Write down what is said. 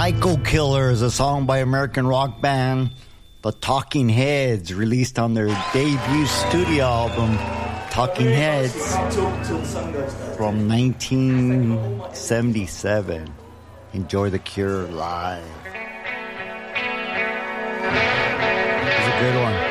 Psycho Killer is a song by American rock band The Talking Heads, released on their debut studio album, Talking Heads, from 1977. Enjoy The Cure live. It's a good one.